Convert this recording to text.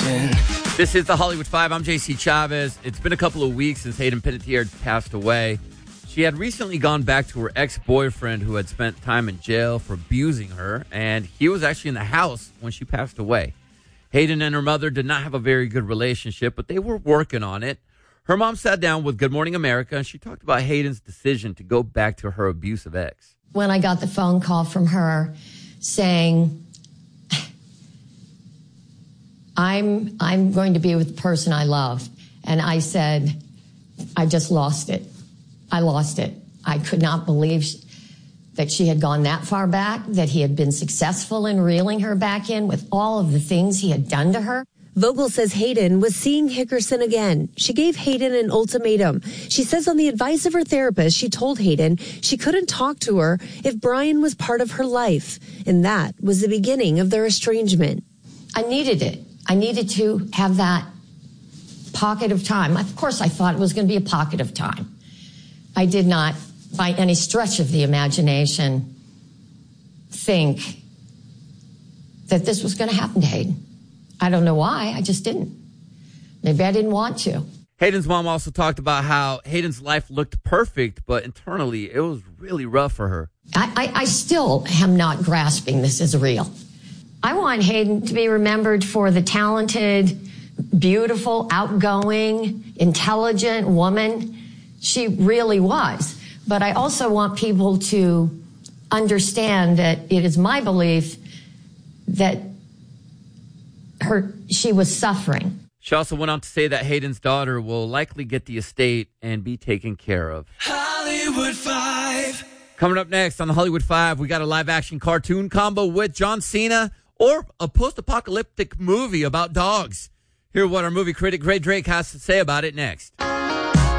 This is the Hollywood Five. I'm JC Chavez. It's been a couple of weeks since Hayden Panettiere passed away. She had recently gone back to her ex-boyfriend who had spent time in jail for abusing her, and he was actually in the house when she passed away. Hayden and her mother did not have a very good relationship, but they were working on it. Her mom sat down with Good Morning America, and she talked about Hayden's decision to go back to her abusive ex. When I got the phone call from her saying, I'm going to be with the person I love. And I said, I just lost it. I lost it. I could not believe that she had gone that far back, that he had been successful in reeling her back in with all of the things he had done to her. Vogel says Hayden was seeing Hickerson again. She gave Hayden an ultimatum. She says on the advice of her therapist, she told Hayden she couldn't talk to her if Brian was part of her life. And that was the beginning of their estrangement. I needed it. I needed to have that pocket of time. Of course, I thought it was going to be a pocket of time. I did not, by any stretch of the imagination, think that this was going to happen to Hayden. I don't know why. I just didn't. Maybe I didn't want to. Hayden's mom also talked about how Hayden's life looked perfect, but internally it was really rough for her. I still am not grasping this as real. I want Hayden to be remembered for the talented, beautiful, outgoing, intelligent woman she really was. But I also want people to understand that it is my belief that she was suffering. She also went on to say that Hayden's daughter will likely get the estate and be taken care of. Hollywood Five. Coming up next on the Hollywood Five, we got a live-action cartoon combo with John Cena or a post-apocalyptic movie about dogs. Hear what our movie critic Gray Drake has to say about it next.